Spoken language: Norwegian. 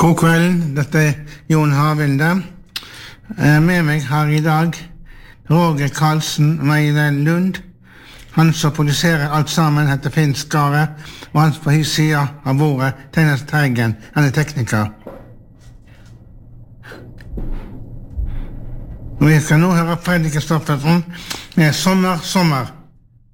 God kvelden, dette Jon Havilde. Med meg har I dag Roger Karlsen Meile Lund. Han som produserer alt sammen heter Finn Skare, og han på his side av bordet Tegnes Teigen, han tekniker. Vi skal nå høre Fredrik Kristoffersen med Sommer, sommer.